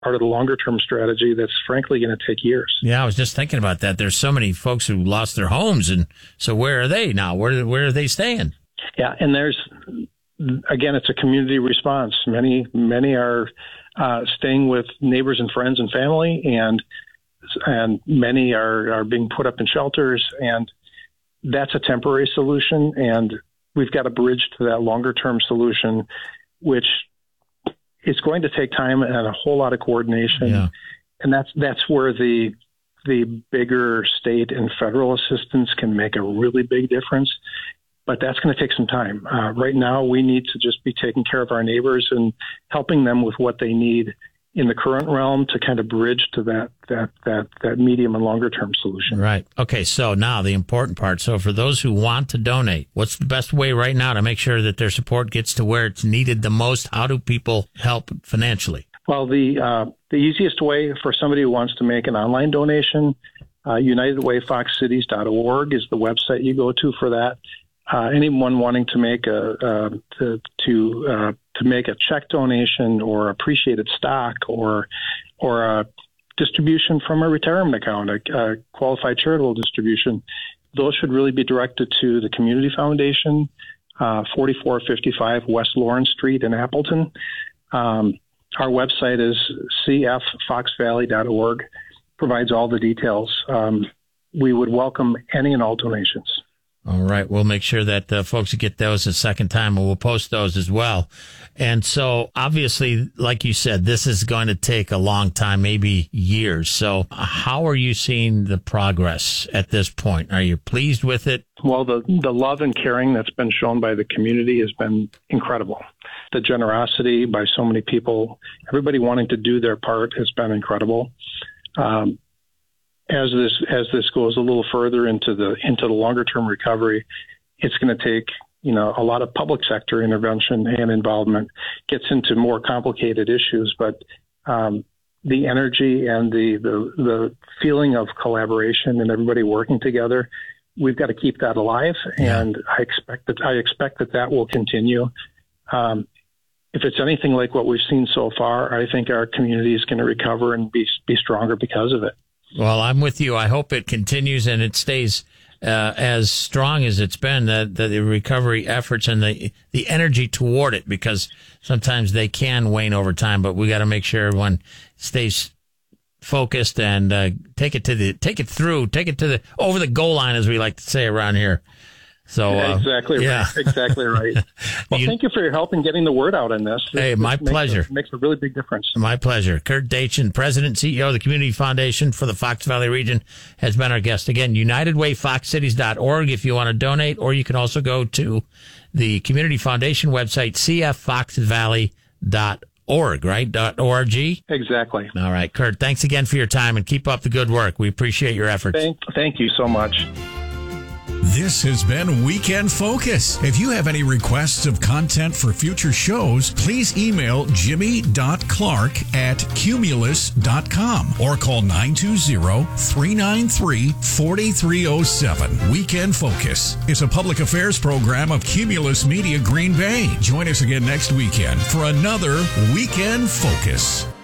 part of the longer-term strategy that's frankly going to take years. Yeah, I was just thinking about that. There's so many folks who lost their homes, and so where are they now? Where are they staying? Yeah, and again, it's a community response. Many are staying with neighbors and friends and family, and many are being put up in shelters, and that's a temporary solution. And we've got a bridge to that longer-term solution, which is going to take time and a whole lot of coordination. Yeah. And that's where the bigger state and federal assistance can make a really big difference. But that's going to take some time. Right now, we need to just be taking care of our neighbors and helping them with what they need in the current realm to kind of bridge to that medium and longer term solution. Right. Okay. So now the important part. So for those who want to donate, what's the best way right now to make sure that their support gets to where it's needed the most? How do people help financially? Well, the easiest way for somebody who wants to make an online donation, UnitedWayFoxCities.org is the website you go to for that. Anyone wanting to make to make a check donation or appreciated stock or a distribution from a retirement account, a qualified charitable distribution, those should really be directed to the Community Foundation, 4455 West Lawrence Street in Appleton. Our website is cffoxvalley.org, provides all the details. We would welcome any and all donations. All right. We'll make sure that folks get those a second time, and we'll post those as well. And so obviously, like you said, this is going to take a long time, maybe years. So how are you seeing the progress at this point? Are you pleased with it? Well, the love and caring that's been shown by the community has been incredible. The generosity by so many people, everybody wanting to do their part, has been incredible. As this goes a little further into the longer term recovery, it's going to take a lot of public sector intervention and involvement. Gets into more complicated issues, but the energy and the feeling of collaboration and everybody working together, we've got to keep that alive. Yeah. And I expect that will continue. If it's anything like what we've seen so far, I think our community is going to recover and be stronger because of it. Well, I'm with you. I hope it continues and it stays as strong as it's been, the recovery efforts and the energy toward it, because sometimes they can wane over time, but we got to make sure everyone stays focused and take it to the over the goal line, as we like to say around here. So exactly right. Well, thank you for your help in getting the word out on this. Hey, my pleasure. Makes a really big difference. My pleasure. Kurt Dachin, President, CEO of the Community Foundation for the Fox Valley region, has been our guest. Again, UnitedWayFoxCities.org if you want to donate, or you can also go to the Community Foundation website, cffoxvalley.org, right? .org? Exactly. All right, Kurt, thanks again for your time, and keep up the good work. We appreciate your efforts. Thank you so much. This has been Weekend Focus. If you have any requests of content for future shows, please email jimmy.clark@cumulus.com or call 920-393-4307. Weekend Focus is a public affairs program of Cumulus Media Green Bay. Join us again next weekend for another Weekend Focus.